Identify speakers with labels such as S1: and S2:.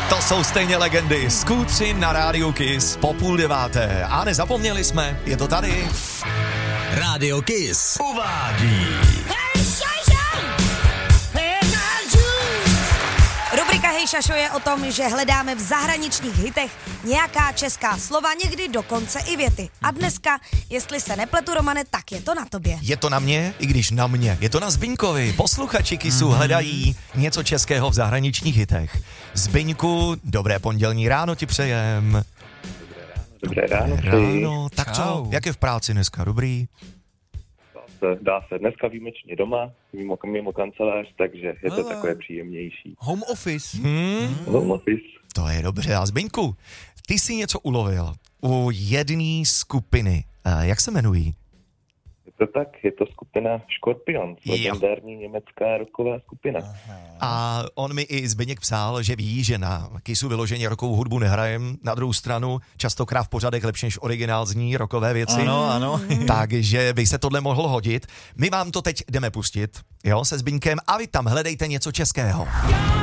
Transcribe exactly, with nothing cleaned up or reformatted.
S1: To jsou stejně legendy. Skútři na rádiu Kiss po půl deváté. A nezapomněli jsme, je to tady.
S2: Rádio Kiss uvádí.
S3: Rubrika Hej Šašo je o tom, že hledáme v zahraničních hitech nějaká česká slova, někdy dokonce i věty. A dneska, jestli se nepletu, Romane, tak je to na tobě.
S1: Je to na mě, i když na mě. Je to na Zbyňkovi. Posluchači Kissu mm-hmm. hledají něco českého v zahraničních hitech. Zbyňku, dobré pondělní ráno ti přejem.
S4: Dobré ráno.
S1: Dobré ráno. Tak co, jak je v práci dneska? Dobrý?
S4: Dá se, dá se. Dneska výjimečně doma, mimo, mimo kancelář, takže je to
S5: Ah.
S4: takové příjemnější.
S5: Home office.
S1: Hmm?
S4: Home office.
S1: To je dobře. A Zbyňku, ty jsi něco ulovil u jedné skupiny. A jak se jmenují?
S4: Je to tak, je to skupina Scorpions,
S1: Jo.
S4: legendární německá rocková skupina.
S1: A on mi i Zbyněk psal, že ví, že na Kissu vyloženě rockovou hudbu nehrajem. Na druhou stranu častokrát v pořadech lepší než originál zní rockové věci.
S5: Ano, ano.
S1: Takže by se tohle mohlo hodit. My vám to teď jdeme pustit, jo, se Zbyňkem a vy tam hledejte něco českého.